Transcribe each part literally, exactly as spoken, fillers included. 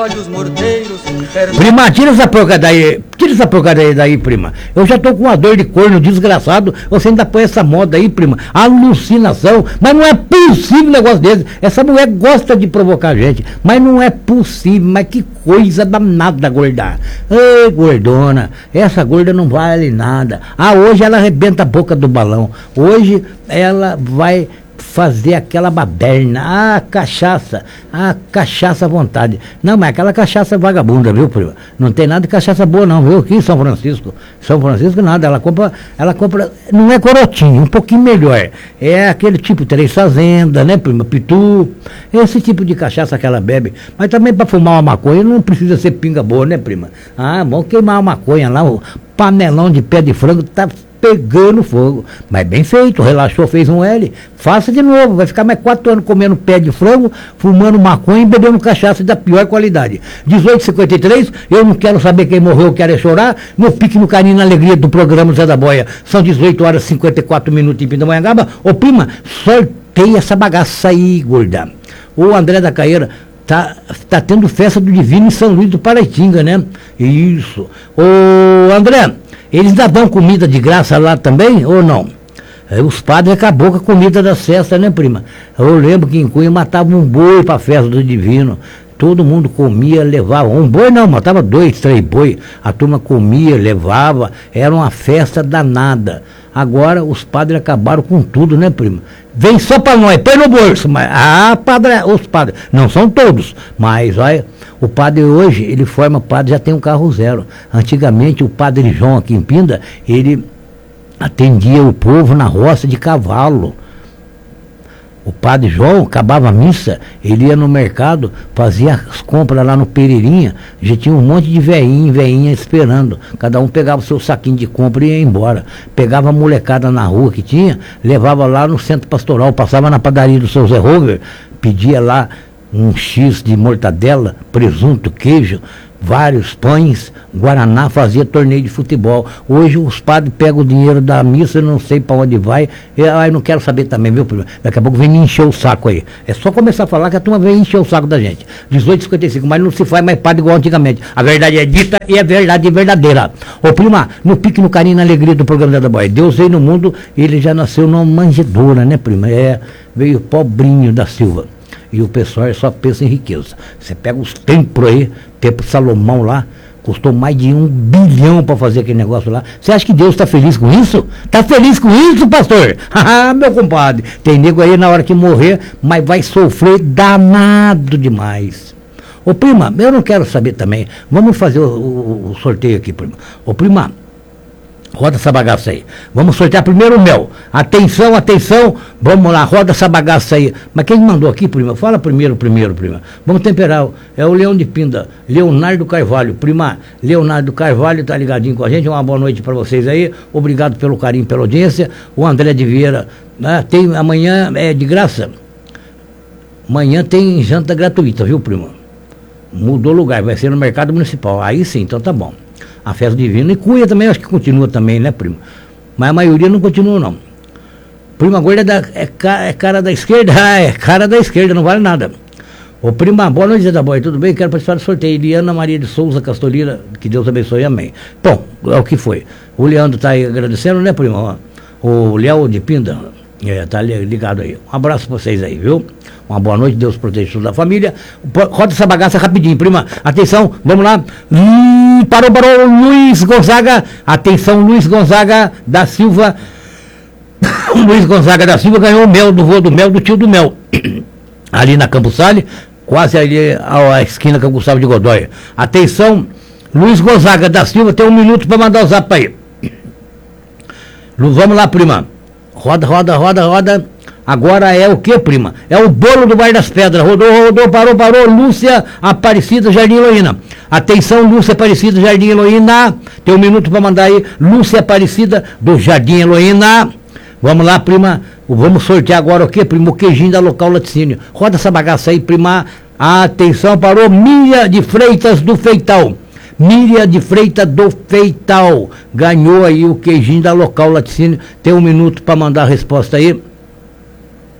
Prima, tira essa porcaria daí, tira essa porcaria daí, prima. Eu já tô com uma dor de corno desgraçado, você ainda põe essa moda aí, prima. Alucinação, mas não é possível um negócio desse. Essa mulher gosta de provocar gente, mas não é possível, mas que coisa danada, gorda. Ei, gordona, essa gorda não vale nada. Ah, hoje ela arrebenta a boca do balão, hoje ela vai fazer aquela baderna, ah, cachaça, ah, cachaça à vontade. Não, mas aquela cachaça vagabunda, viu, prima? Não tem nada de cachaça boa não, viu? Aqui em São Francisco, São Francisco nada, ela compra, ela compra, não é corotinho, um pouquinho melhor, é aquele tipo Três Fazenda, né, prima? Pitu, esse tipo de cachaça que ela bebe, mas também para fumar uma maconha não precisa ser pinga boa, né, prima? Ah, vamos queimar uma maconha lá, o panelão de pé de frango tá pegando fogo, mas bem feito, relaxou, fez um L, faça de novo, vai ficar mais quatro anos comendo pé de frango, fumando maconha e bebendo cachaça da pior qualidade. dezoito e cinquenta e três, eu não quero saber quem morreu, eu quero é chorar, no pique, no carinho, na alegria do programa Zé da Boia, são dezoito horas e cinquenta e quatro minutos em Pindamonhangaba. Ô prima, sorteia essa bagaça aí, gorda. O André da Caeira, Tá, tá tendo festa do Divino em São Luís do Paraitinga, né? Isso. Ô André, eles ainda dão comida de graça lá também, ou não? Os padres acabou com a comida das festas, né, prima? Eu lembro que em Cunha matava um boi pra festa do Divino. Todo mundo comia, levava. Um boi não, matava dois, três boi. A turma comia, levava. Era uma festa danada. Agora os padres acabaram com tudo, né, prima? Vem só para nós, põe no bolso. Mas, ah, padre, os padres, não são todos, mas olha, o padre hoje, ele forma padre, já tem um carro zero. Antigamente o padre João aqui em Pinda, ele atendia o povo na roça de cavalo. O padre João acabava a missa, ele ia no mercado, fazia as compras lá no Pereirinha, já tinha um monte de veinho e veinha esperando. Cada um pegava o seu saquinho de compra e ia embora. Pegava a molecada na rua que tinha, levava lá no centro pastoral, passava na padaria do seu Zé Rover, pedia lá um X de mortadela, presunto, queijo, vários pães, guaraná, fazia torneio de futebol. Hoje os padres pegam o dinheiro da missa, eu não sei para onde vai, eu, eu não quero saber também, viu, primo? Daqui a pouco vem me encher o saco aí. É só começar a falar que a turma vem encher o saco da gente. dezoito e cinquenta e cinco, mas não se faz mais padre igual antigamente. A verdade é dita e é verdade verdadeira. Ô prima, no pique, no carinho, na alegria do programa da Boia. Deus veio no mundo, ele já nasceu numa manjedoura, né, prima? É, veio pobrinho da Silva. E o pessoal só pensa em riqueza. Você pega os templos aí, templo Salomão lá, custou mais de um bilhão para fazer aquele negócio lá. Você acha que Deus está feliz com isso? Está feliz com isso, pastor? Ah, meu compadre, tem nego aí na hora que morrer, mas vai sofrer danado demais. Ô prima, eu não quero saber também, vamos fazer o, o, o sorteio aqui, prima. Ô prima, roda essa bagaça aí. Vamos sortear primeiro o mel. Atenção, atenção. Vamos lá, roda essa bagaça aí. Mas quem mandou aqui, prima? Fala primeiro, primeiro, prima. Vamos temperar. É o Leão de Pinda, Leonardo Carvalho. Prima, Leonardo Carvalho tá ligadinho com a gente. Uma boa noite para vocês aí. Obrigado pelo carinho, pela audiência. O André de Vieira, né, tem amanhã, é de graça. Amanhã tem janta gratuita, viu, prima? Mudou lugar, vai ser no Mercado Municipal. Aí sim, então tá bom. A festa divina. E Cunha também, acho que continua também, né, primo? Mas a maioria não continua, não. Prima gorda é, da, é, ca, é cara da esquerda? Ah, é cara da esquerda, não vale nada. Ô prima, boa noite, Zé da Boia, tudo bem? Quero participar do sorteio. Eliana Maria de Souza Castolira, que Deus abençoe, amém. Bom, é o que foi. O Leandro tá aí agradecendo, né, prima? O Léo de Pinda, é, tá ligado aí. Um abraço pra vocês aí, viu? Uma boa noite, Deus proteja toda a família. Roda essa bagaça rapidinho, prima. Atenção, vamos lá. Hum, parou, parou, Luiz Gonzaga. Atenção, Luiz Gonzaga da Silva. Luiz Gonzaga da Silva ganhou o mel do vô do mel do tio do mel. Ali na Campos Sale, quase ali à esquina com o Gustavo de Godoy. Atenção, Luiz Gonzaga da Silva, tem um minuto para mandar o zap para aí. Vamos lá, prima. Roda, roda, roda, roda. Agora é o que, prima? É o bolo do Bar das Pedras. Rodou, rodou, parou, parou. Lúcia Aparecida, Jardim Heloína. Atenção, Lúcia Aparecida, Jardim Heloína. Tem um minuto para mandar aí. Lúcia Aparecida, do Jardim Heloína. Vamos lá, prima. Vamos sortear agora o que, prima? O queijinho da Local Laticínio. Roda essa bagaça aí, prima. Atenção, parou. Miriam de Freitas do Feital. Miriam de Freitas do Feital. Ganhou aí o queijinho da Local Laticínio. Tem um minuto para mandar a resposta aí.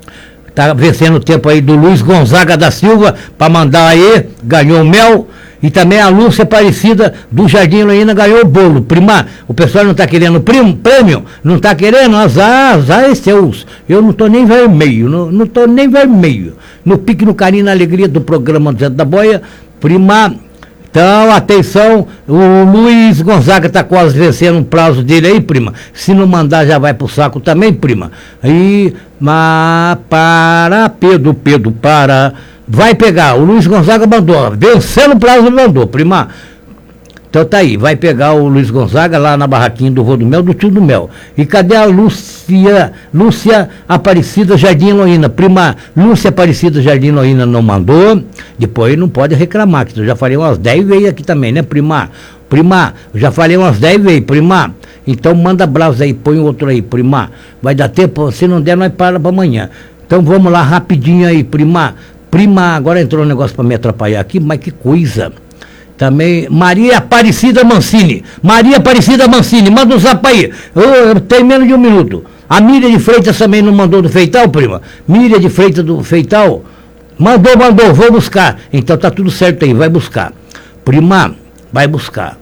Tá vencendo o tempo aí do Luiz Gonzaga da Silva, para mandar aí, ganhou o mel. E também a Lúcia Aparecida do Jardim Heloína ganhou o bolo. Prima, o pessoal não está querendo primo, prêmio? Não está querendo? Azar, azar é seus. Eu não estou nem vermelho, não, não estou nem vermelho. No pique, no carinho, na alegria do programa do Zé da Boia, prima. Então, atenção, o Luiz Gonzaga está quase vencendo o prazo dele aí, prima. Se não mandar, já vai pro saco também, prima. Aí, mas para, Pedro, Pedro, para. Vai pegar, o Luiz Gonzaga mandou, vencendo o prazo ele mandou, prima. Então tá aí, vai pegar o Luiz Gonzaga lá na barraquinha do Vô do Mel, do Tio do Mel. E cadê a Lúcia, Lúcia Aparecida Jardim Heloína? Prima, Lúcia Aparecida Jardim Heloína não mandou, depois não pode reclamar, que eu já falei umas dez vezes aqui também, né, prima? Prima, já falei umas dez vezes, prima. Então manda abraço aí, põe outro aí, prima. Vai dar tempo, se não der, nós para para amanhã. Então vamos lá, rapidinho aí, prima. Prima, agora entrou um negócio para me atrapalhar aqui, mas que coisa. Também, Maria Aparecida Mancini. Maria Aparecida Mancini, manda um zap aí. Eu, eu tenho menos de um minuto. A Miriam de Freitas também não mandou do Feital, prima? Miriam de Freitas do Feital? Mandou, mandou, vou buscar. Então tá tudo certo aí, vai buscar. Prima, vai buscar.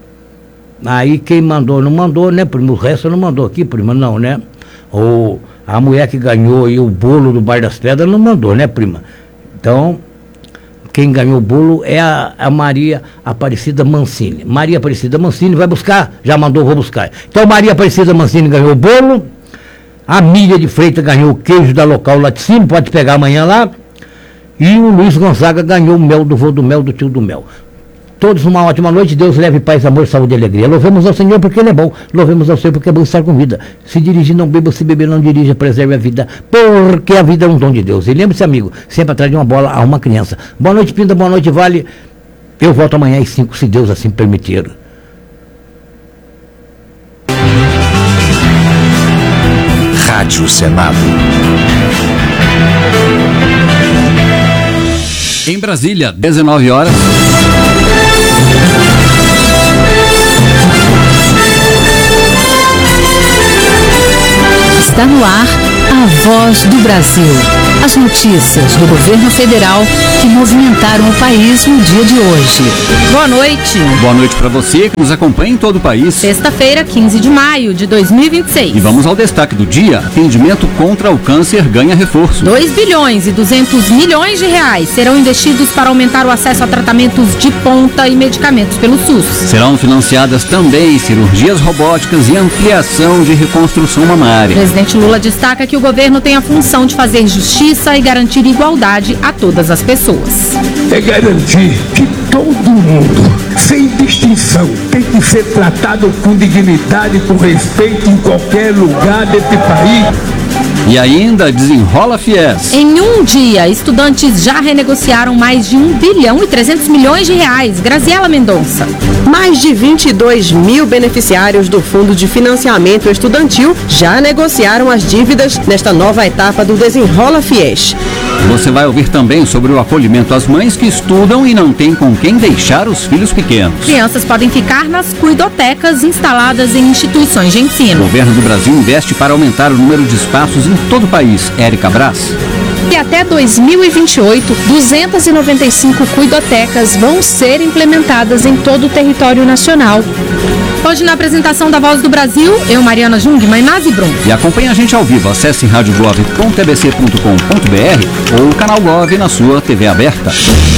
Aí quem mandou, não mandou, né, prima? O resto não mandou aqui, prima, não, né? Ou a mulher que ganhou aí o bolo do Bar das Pedras não mandou, né, prima? Então, quem ganhou o bolo é a, a Maria Aparecida Mancini. Maria Aparecida Mancini vai buscar, já mandou, vou buscar. Então, Maria Aparecida Mancini ganhou o bolo, a Miriam de Freitas ganhou o queijo da Local Laticínio, pode pegar amanhã lá, e o Luiz Gonzaga ganhou o mel do Vô do Mel, do Tio do Mel. Todos uma ótima noite, Deus leve paz, amor, saúde e alegria. Louvemos ao Senhor porque Ele é bom, louvemos ao Senhor porque é bom estar com vida. Se dirigir não beba, se beber não dirija, preserve a vida, porque a vida é um dom de Deus. E lembre-se, amigo, sempre atrás de uma bola há uma criança. Boa noite, Pinda, boa noite, Vale. Eu volto amanhã às cinco, se Deus assim permitir. Rádio Senado. Em Brasília, dezenove horas. Está no ar a Voz do Brasil. As notícias do governo federal que movimentaram o país no dia de hoje. Boa noite. Boa noite para você que nos acompanha em todo o país. Sexta-feira, quinze de maio de dois mil e vinte e seis. E vamos ao destaque do dia. Atendimento contra o câncer ganha reforço. dois bilhões e duzentos milhões de reais serão investidos para aumentar o acesso a tratamentos de ponta e medicamentos pelo SUS. Serão financiadas também cirurgias robóticas e ampliação de reconstrução mamária. O presidente Lula destaca que o governo tem a função de fazer justiça e garantir igualdade a todas as pessoas. É garantir que todo mundo, sem distinção, tem que ser tratado com dignidade, com respeito em qualquer lugar desse país. E ainda desenrola Fies. Em um dia, estudantes já renegociaram mais de um bilhão e trezentos milhões de reais. Graziela Mendonça. Mais de vinte e dois mil beneficiários do Fundo de Financiamento Estudantil já negociaram as dívidas nesta nova etapa do Desenrola Fies. Você vai ouvir também sobre o acolhimento às mães que estudam e não têm com quem deixar os filhos pequenos. Crianças podem ficar nas cuidotecas instaladas em instituições de ensino. O governo do Brasil investe para aumentar o número de espaços em todo o país. Érica Brás. E até dois mil e vinte e oito, duzentas e noventa e cinco cuidotecas vão ser implementadas em todo o território nacional. Hoje na apresentação da Voz do Brasil, eu, Mariana Jungmann e Nazi Brum. E acompanhe a gente ao vivo. Acesse rádio glov ponto t b c ponto com ponto b r ou o canal Gov na sua T V aberta.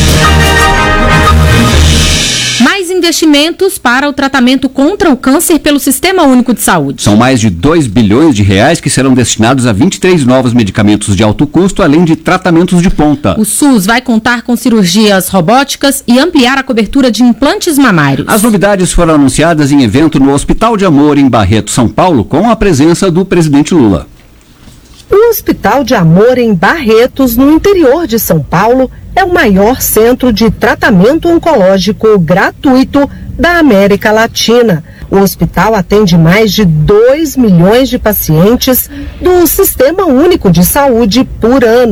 Mais investimentos para o tratamento contra o câncer pelo Sistema Único de Saúde. São mais de dois bilhões de reais que serão destinados a vinte e três novos medicamentos de alto custo, além de tratamentos de ponta. O SUS vai contar com cirurgias robóticas e ampliar a cobertura de implantes mamários. As novidades foram anunciadas em evento no Hospital de Amor, em Barreto, São Paulo, com a presença do presidente Lula. O Hospital de Amor em Barretos, no interior de São Paulo, é o maior centro de tratamento oncológico gratuito da América Latina. O hospital atende mais de dois milhões de pacientes do Sistema Único de Saúde por ano.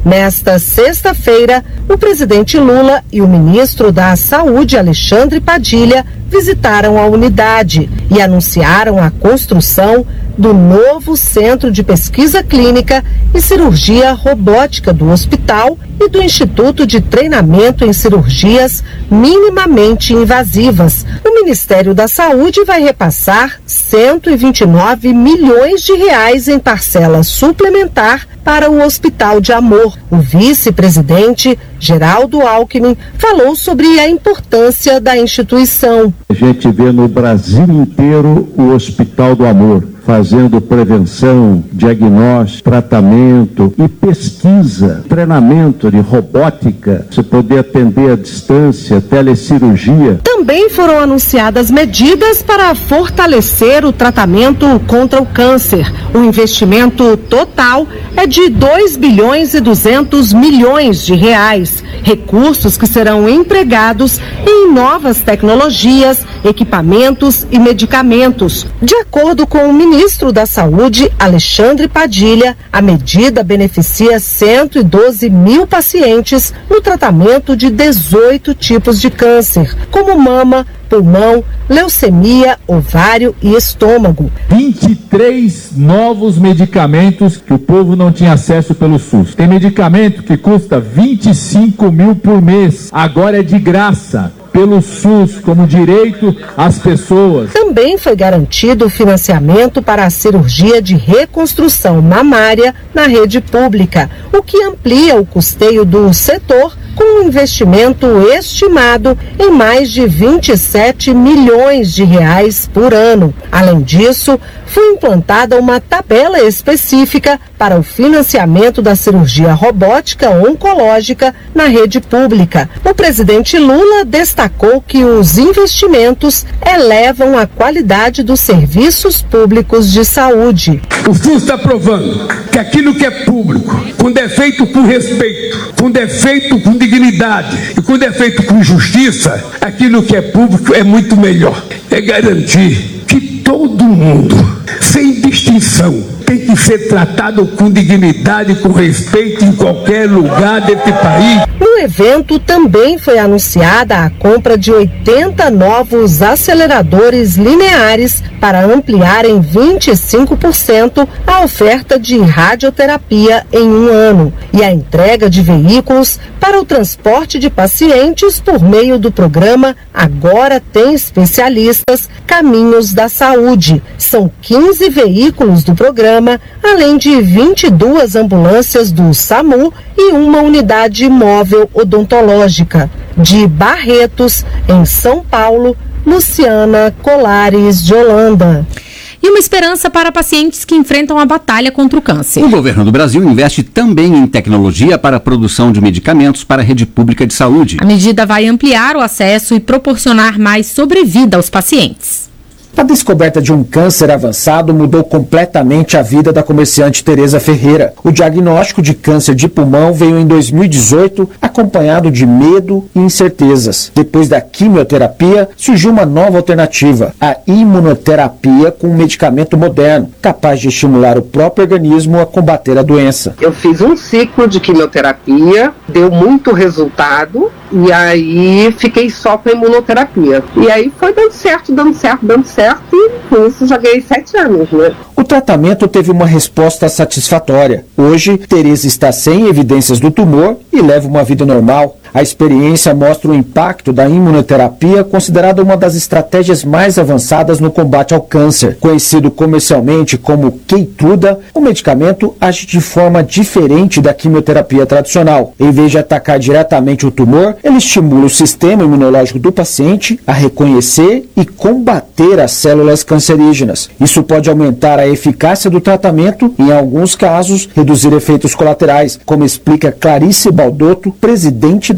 Nesta sexta-feira, o presidente Lula e o ministro da Saúde, Alexandre Padilha, visitaram a unidade e anunciaram a construção do novo Centro de Pesquisa Clínica e Cirurgia Robótica do hospital e do Instituto de Treinamento em Cirurgias Minimamente Invasivas. O Ministério da Saúde vai repassar cento e vinte e nove milhões de reais em parcela suplementar para o Hospital de Amor. O vice-presidente, Geraldo Alckmin, falou sobre a importância da instituição. A gente vê no Brasil inteiro o Hospital do Amor, fazendo prevenção, diagnóstico, tratamento e pesquisa, treinamento de robótica, você poder atender à distância, telecirurgia. Também foram anunciadas medidas para fortalecer o tratamento contra o câncer. O investimento total é de dois bilhões e duzentos milhões de reais. Recursos que serão empregados em novas tecnologias, equipamentos e medicamentos. De acordo com o ministro da Saúde, Alexandre Padilha, a medida beneficia cento e doze mil pacientes no tratamento de dezoito tipos de câncer, como mama, pulmão, leucemia, ovário e estômago. vinte e três novos medicamentos que o povo não tinha acesso pelo SUS. Tem medicamento que custa vinte e cinco mil por mês, agora é de graça pelo SUS, como direito às pessoas. Também foi garantido o financiamento para a cirurgia de reconstrução mamária na rede pública, o que amplia o custeio do setor com um investimento estimado em mais de vinte e sete milhões de reais por ano. Além disso, foi implantada uma tabela específica para o financiamento da cirurgia robótica oncológica na rede pública. O presidente Lula destacou que os investimentos elevam a qualidade dos serviços públicos de saúde. O SUS está provando que aquilo que é público, quando é feito com respeito, quando é feito com dignidade e quando é feito com justiça, aquilo que é público é muito melhor. É garantir que todo mundo, sem distinção, tem que ser tratado com dignidade, com respeito em qualquer lugar desse país. No evento também foi anunciada a compra de oitenta novos aceleradores lineares para ampliar em vinte e cinco por cento a oferta de radioterapia em um ano e a entrega de veículos para o transporte de pacientes por meio do programa Agora Tem Especialistas Caminhos da Saúde. São quinze veículos do programa, além de vinte e duas ambulâncias do SAMU e uma unidade móvel odontológica. De Barretos, em São Paulo, Luciana Colares de Holanda. E uma esperança para pacientes que enfrentam a batalha contra o câncer. O governo do Brasil investe também em tecnologia para a produção de medicamentos para a rede pública de saúde. A medida vai ampliar o acesso e proporcionar mais sobrevida aos pacientes. A descoberta de um câncer avançado mudou completamente a vida da comerciante Tereza Ferreira. O diagnóstico de câncer de pulmão veio em dois mil e dezoito, acompanhado de medo e incertezas. Depois da quimioterapia, surgiu uma nova alternativa, a imunoterapia com um medicamento moderno, capaz de estimular o próprio organismo a combater a doença. Eu fiz um ciclo de quimioterapia, deu muito resultado, e aí fiquei só com a imunoterapia. E aí foi dando certo, dando certo, dando certo. E com isso já ganhei sete anos, né? O tratamento teve uma resposta satisfatória. Hoje, Tereza está sem evidências do tumor e leva uma vida normal. A experiência mostra o impacto da imunoterapia, considerada uma das estratégias mais avançadas no combate ao câncer. Conhecido comercialmente como Keytruda, o medicamento age de forma diferente da quimioterapia tradicional. Em vez de atacar diretamente o tumor, ele estimula o sistema imunológico do paciente a reconhecer e combater as células cancerígenas. Isso pode aumentar a eficácia do tratamento e, em alguns casos, reduzir efeitos colaterais, como explica Clarice Baldotto, presidente da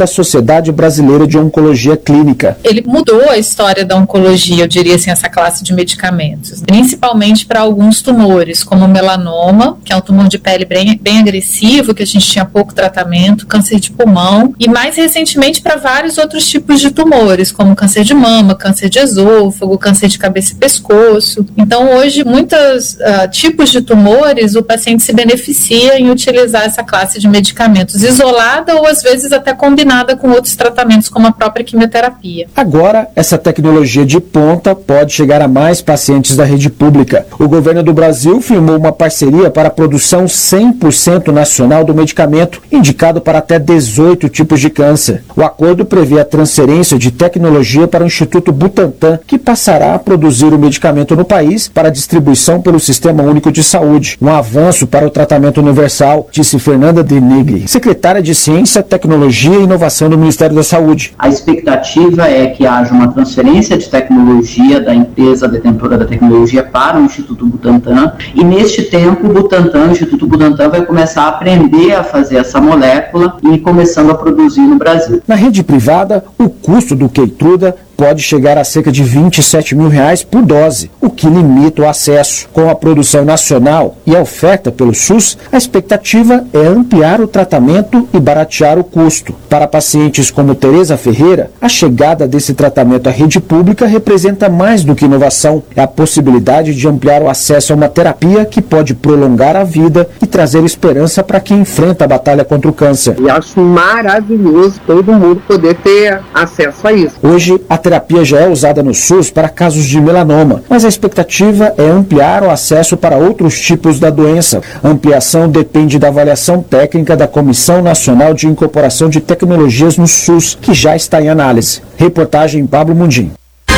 da Sociedade Brasileira de Oncologia Clínica. Ele mudou a história da oncologia, eu diria assim, essa classe de medicamentos, principalmente para alguns tumores, como o melanoma, que é um tumor de pele bem, bem agressivo, que a gente tinha pouco tratamento, câncer de pulmão, e mais recentemente para vários outros tipos de tumores, como câncer de mama, câncer de esôfago, câncer de cabeça e pescoço. Então, hoje, muitos uh, tipos de tumores, o paciente se beneficia em utilizar essa classe de medicamentos isolada ou, às vezes, até combinada com outros tratamentos, como a própria quimioterapia. Agora, essa tecnologia de ponta pode chegar a mais pacientes da rede pública. O governo do Brasil firmou uma parceria para a produção cem por cento nacional do medicamento, indicado para até dezoito tipos de câncer. O acordo prevê a transferência de tecnologia para o Instituto Butantan, que passará a produzir o medicamento no país para distribuição pelo Sistema Único de Saúde. Um avanço para o tratamento universal, disse Fernanda Denigli, secretária de Ciência, Tecnologia e Inovação do Ministério da Saúde. A expectativa é que haja uma transferência de tecnologia da empresa detentora da tecnologia para o Instituto Butantan, e neste tempo o Butantan, o Instituto Butantan vai começar a aprender a fazer essa molécula e começando a produzir no Brasil. Na rede privada, o custo do Keytruda pode chegar a cerca de vinte e sete mil reais por dose, o que limita o acesso. Com a produção nacional e a oferta pelo SUS, a expectativa é ampliar o tratamento e baratear o custo. Para pacientes como Tereza Ferreira, a chegada desse tratamento à rede pública representa mais do que inovação. É a possibilidade de ampliar o acesso a uma terapia que pode prolongar a vida e trazer esperança para quem enfrenta a batalha contra o câncer. E acho maravilhoso todo mundo poder ter acesso a isso. Hoje, a A terapia já é usada no SUS para casos de melanoma, mas a expectativa é ampliar o acesso para outros tipos da doença. A ampliação depende da avaliação técnica da Comissão Nacional de Incorporação de Tecnologias no SUS, que já está em análise. Reportagem Pablo Mundim.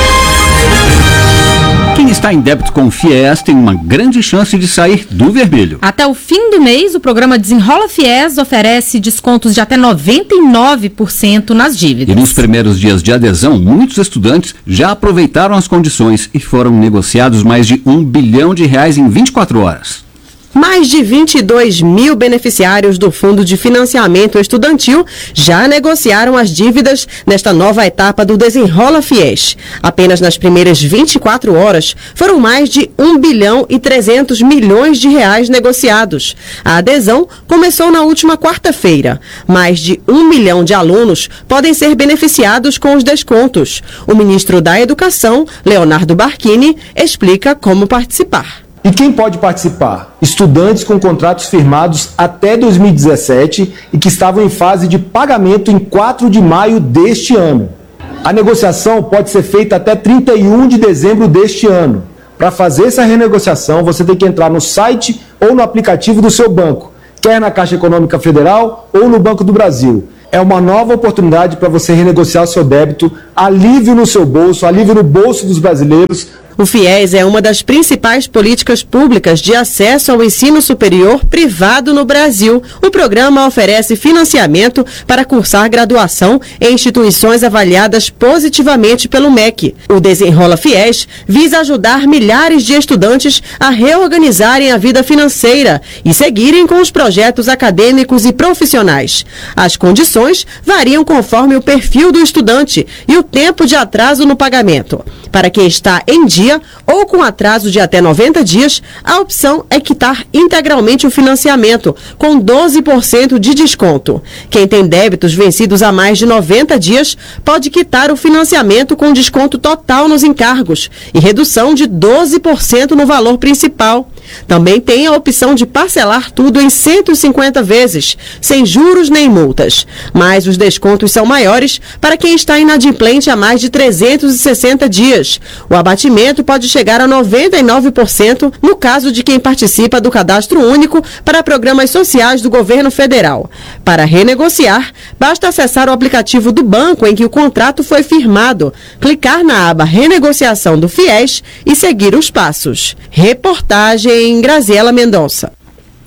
Quem está em débito com o FIES tem uma grande chance de sair do vermelho. Até o fim do mês, o programa Desenrola FIES oferece descontos de até noventa e nove por cento nas dívidas. E nos primeiros dias de adesão, muitos estudantes já aproveitaram as condições e foram negociados mais de um bilhão de reais em vinte e quatro horas. Mais de vinte e dois mil beneficiários do Fundo de Financiamento Estudantil já negociaram as dívidas nesta nova etapa do Desenrola FIES. Apenas nas primeiras vinte e quatro horas foram mais de um bilhão e trezentos milhões de reais negociados. A adesão começou na última quarta-feira. Mais de um milhão de alunos podem ser beneficiados com os descontos. O ministro da Educação, Leonardo Barquini, explica como participar. E quem pode participar? Estudantes com contratos firmados até dois mil e dezessete e que estavam em fase de pagamento em quatro de maio deste ano. A negociação pode ser feita até trinta e um de dezembro deste ano. Para fazer essa renegociação, você tem que entrar no site ou no aplicativo do seu banco, quer na Caixa Econômica Federal ou no Banco do Brasil. É uma nova oportunidade para você renegociar o seu débito, alívio no seu bolso, alívio no bolso dos brasileiros. O FIES é uma das principais políticas públicas de acesso ao ensino superior privado no Brasil. O programa oferece financiamento para cursar graduação em instituições avaliadas positivamente pelo M E C. O Desenrola FIES visa ajudar milhares de estudantes a reorganizarem a vida financeira e seguirem com os projetos acadêmicos e profissionais. As condições variam conforme o perfil do estudante e o tempo de atraso no pagamento. Para quem está em dia ou com atraso de até noventa dias, a opção é quitar integralmente o financiamento, com doze por cento de desconto. Quem tem débitos vencidos há mais de noventa dias pode quitar o financiamento com desconto total nos encargos e redução de doze por cento no valor principal. Também tem a opção de parcelar tudo em cento e cinquenta vezes, sem juros nem multas. Mas os descontos são maiores para quem está inadimplente há mais de trezentos e sessenta dias. O abatimento pode chegar a noventa e nove por cento no caso de quem participa do Cadastro Único para programas sociais do governo federal. Para renegociar, basta acessar o aplicativo do banco em que o contrato foi firmado, clicar na aba Renegociação do FIES e seguir os passos. Reportagem Graziela Mendonça.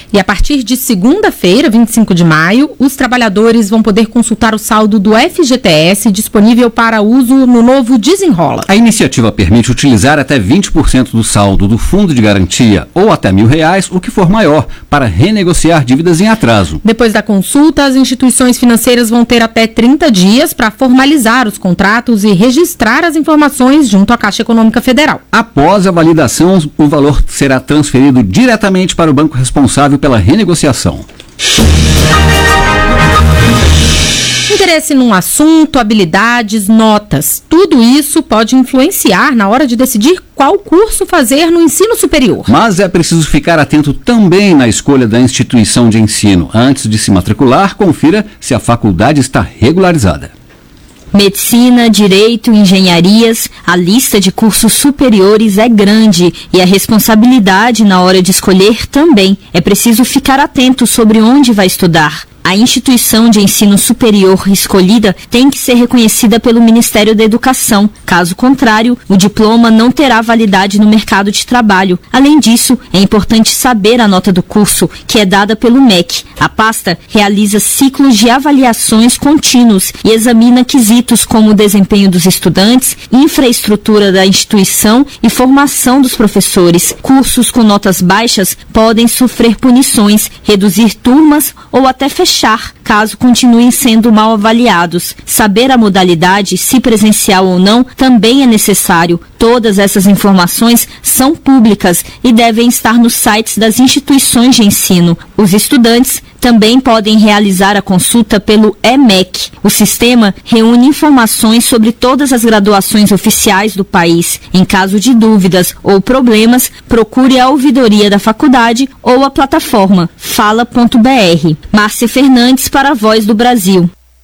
E a partir de segunda-feira, vinte e cinco de maio, os trabalhadores vão poder consultar o saldo do F G T S disponível para uso no novo Desenrola. A iniciativa permite utilizar até vinte por cento do saldo do fundo de garantia ou até mil reais, o que for maior, para renegociar dívidas em atraso. Depois da consulta, as instituições financeiras vão ter até trinta dias para formalizar os contratos e registrar as informações junto à Caixa Econômica Federal. Após a validação, o valor será transferido diretamente para o banco responsável pela renegociação. Interesse num assunto, habilidades, notas, tudo isso pode influenciar na hora de decidir qual curso fazer no ensino superior. Mas é preciso ficar atento também na escolha da instituição de ensino. Antes de se matricular, confira se a faculdade está regularizada. Medicina, Direito, Engenharias, a lista de cursos superiores é grande e a responsabilidade na hora de escolher também. É preciso ficar atento sobre onde vai estudar. A instituição de ensino superior escolhida tem que ser reconhecida pelo Ministério da Educação. Caso contrário, o diploma não terá validade no mercado de trabalho. Além disso, é importante saber a nota do curso, que é dada pelo M E C. A pasta realiza ciclos de avaliações contínuos e examina quesitos como o desempenho dos estudantes, infraestrutura da instituição e formação dos professores. Cursos com notas baixas podem sofrer punições, reduzir turmas ou até fechar caso continuem sendo mal avaliados. Saber a modalidade, se presencial ou não, também é necessário. Todas essas informações são públicas e devem estar nos sites das instituições de ensino. Os estudantes também podem realizar a consulta pelo E M E C. O sistema reúne informações sobre todas as graduações oficiais do país. Em caso de dúvidas ou problemas, procure a ouvidoria da faculdade ou a plataforma fala ponto b r. Márcia Fernandes para a Voz do Brasil.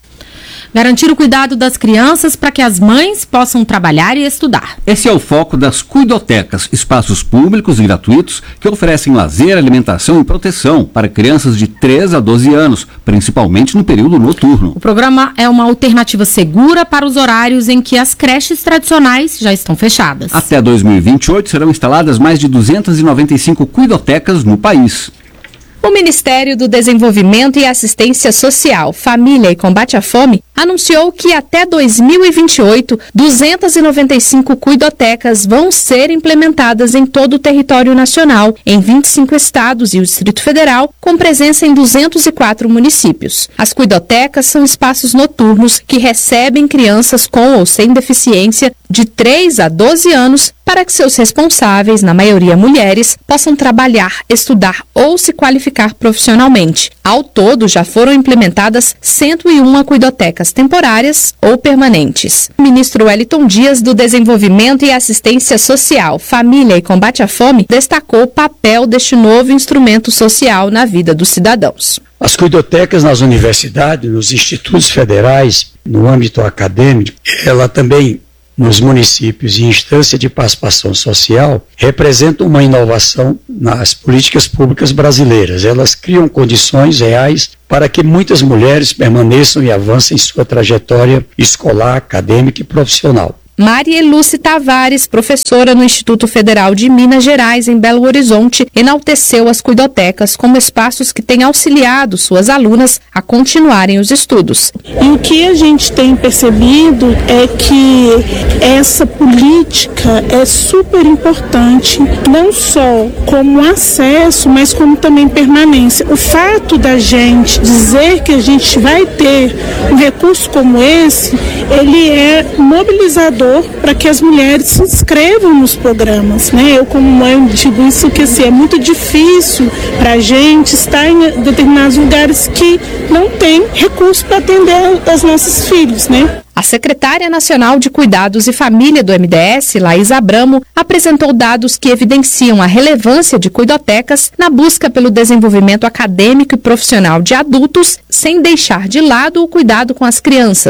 Garantir o cuidado das crianças para que as mães possam trabalhar e estudar. Esse é o foco das cuidotecas, espaços públicos e gratuitos que oferecem lazer, alimentação e proteção para crianças de três a doze anos, principalmente no período noturno. O programa é uma alternativa segura para os horários em que as creches tradicionais já estão fechadas. Até dois mil e vinte e oito serão instaladas mais de duzentas e noventa e cinco cuidotecas no país. O Ministério do Desenvolvimento e Assistência Social, Família e Combate à Fome anunciou que até dois mil e vinte e oito, duzentas e noventa e cinco cuidotecas vão ser implementadas em todo o território nacional, em vinte e cinco estados e o Distrito Federal, com presença em duzentos e quatro municípios. As cuidotecas são espaços noturnos que recebem crianças com ou sem deficiência de três a doze anos para que seus responsáveis, na maioria mulheres, possam trabalhar, estudar ou se qualificar profissionalmente. Ao todo, já foram implementadas cento e uma cuidotecas temporárias ou permanentes. O ministro Wellington Dias, do Desenvolvimento e Assistência Social, Família e Combate à Fome, destacou o papel deste novo instrumento social na vida dos cidadãos. As cuidotecas nas universidades, nos institutos federais, no âmbito acadêmico, ela também nos municípios e instância de participação social, representam uma inovação nas políticas públicas brasileiras. Elas criam condições reais para que muitas mulheres permaneçam e avancem em sua trajetória escolar, acadêmica e profissional. Maria Lúcia Tavares, professora no Instituto Federal de Minas Gerais, em Belo Horizonte, enalteceu as cuidotecas como espaços que têm auxiliado suas alunas a continuarem os estudos. E o que a gente tem percebido é que essa política é super importante, não só como acesso, mas como também permanência. O fato da gente dizer que a gente vai ter um recurso como esse, ele é mobilizador para que as mulheres se inscrevam nos programas, né? Eu, como mãe, digo isso que assim, é muito difícil para a gente estar em determinados lugares que não tem recurso para atender os nossos filhos, né? A secretária nacional de Cuidados e Família do M D S, Laís Abramo, apresentou dados que evidenciam a relevância de cuidotecas na busca pelo desenvolvimento acadêmico e profissional de adultos, sem deixar de lado o cuidado com as crianças.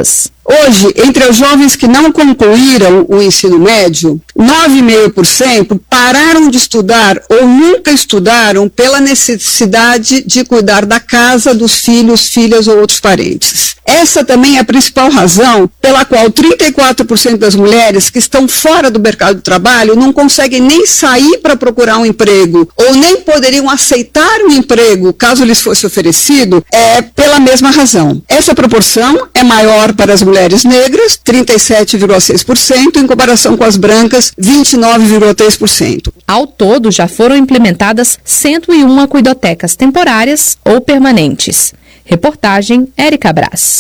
Hoje, entre os jovens que não concluíram o ensino médio, nove vírgula cinco por cento pararam de estudar ou nunca estudaram pela necessidade de cuidar da casa, dos filhos, filhas ou outros parentes. Essa também é a principal razão pela qual trinta e quatro por cento das mulheres que estão fora do mercado de trabalho não conseguem nem sair para procurar um emprego ou nem poderiam aceitar um emprego caso lhes fosse oferecido, é pela mesma razão. Essa proporção é maior para as mulheres negras, trinta e sete vírgula seis por cento, em comparação com as brancas, vinte e nove vírgula três por cento. Ao todo, já foram implementadas cento e uma cuidotecas temporárias ou permanentes. Reportagem Érica Brás.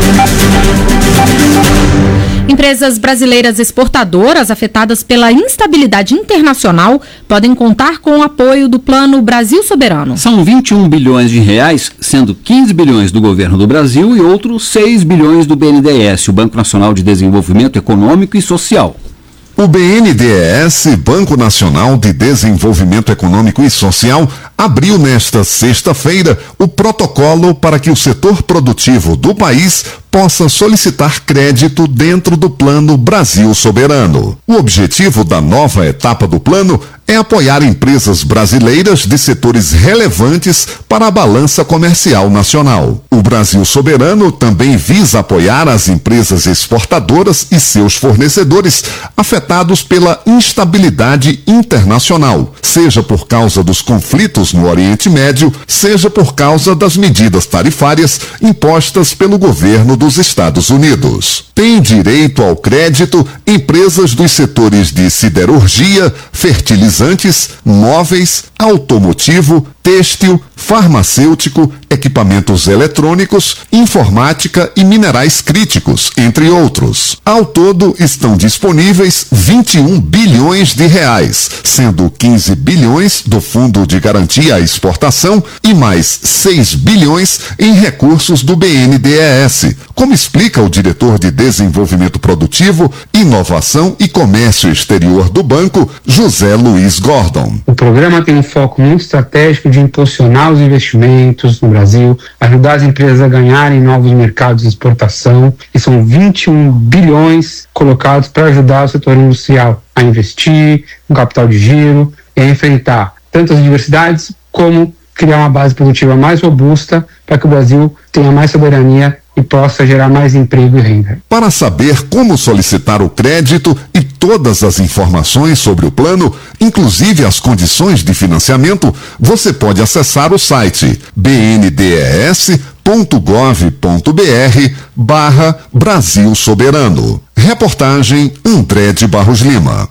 Empresas brasileiras exportadoras afetadas pela instabilidade internacional podem contar com o apoio do Plano Brasil Soberano. São vinte e um bilhões de reais, sendo quinze bilhões do governo do Brasil e outros seis bilhões do B N D E S, o Banco Nacional de Desenvolvimento Econômico e Social. O B N D E S, Banco Nacional de Desenvolvimento Econômico e Social, abriu nesta sexta-feira o protocolo para que o setor produtivo do país possa solicitar crédito dentro do Plano Brasil Soberano. O objetivo da nova etapa do plano é apoiar empresas brasileiras de setores relevantes para a balança comercial nacional. O Brasil Soberano também visa apoiar as empresas exportadoras e seus fornecedores afetados pela instabilidade internacional, seja por causa dos conflitos no Oriente Médio, seja por causa das medidas tarifárias impostas pelo governo dos Estados Unidos. Tem direito ao crédito empresas dos setores de siderurgia, fertilizantes, móveis, automotivo, têxtil, farmacêutico, equipamentos eletrônicos, informática e minerais críticos, entre outros. Ao todo, estão disponíveis vinte e um bilhões de reais, sendo quinze bilhões do Fundo de Garantia à Exportação e mais seis bilhões em recursos do B N D E S, como explica o diretor de Desenvolvimento Produtivo, Inovação e Comércio Exterior do banco, José Luiz Gordon. O programa tem um foco muito estratégico de impulsionar os investimentos no Brasil, ajudar as empresas a ganharem novos mercados de exportação, e são vinte e um bilhões colocados para ajudar o setor industrial a investir no capital de giro e a enfrentar tanto as diversidades como criar uma base produtiva mais robusta para que o Brasil tenha mais soberania e possa gerar mais emprego e renda. Para saber como solicitar o crédito e todas as informações sobre o plano, inclusive as condições de financiamento, você pode acessar o site b n d e s ponto gov ponto b r barra Brasil Soberano. Reportagem André de Barros Lima.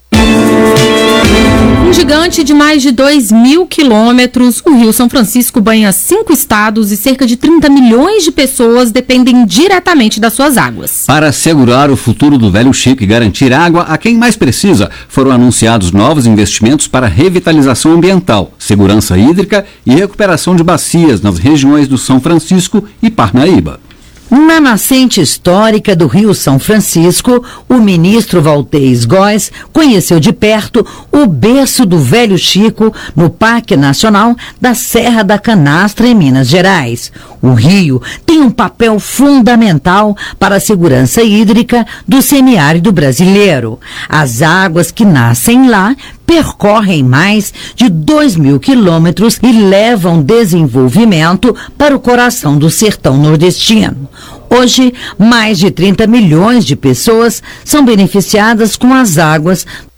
Um gigante de mais de dois mil quilômetros, o Rio São Francisco banha cinco estados e cerca de trinta milhões de pessoas dependem diretamente das suas águas. Para assegurar o futuro do Velho Chico e garantir água a quem mais precisa, foram anunciados novos investimentos para revitalização ambiental, segurança hídrica e recuperação de bacias nas regiões do São Francisco e Parnaíba. Na nascente histórica do Rio São Francisco, o ministro Valtez Góes conheceu de perto o berço do Velho Chico no Parque Nacional da Serra da Canastra, em Minas Gerais. O rio tem um papel fundamental para a segurança hídrica do semiárido brasileiro. As águas que nascem lá percorrem mais de dois mil quilômetros e levam desenvolvimento para o coração do sertão nordestino. Hoje, mais de trinta milhões de pessoas são beneficiadas com as águas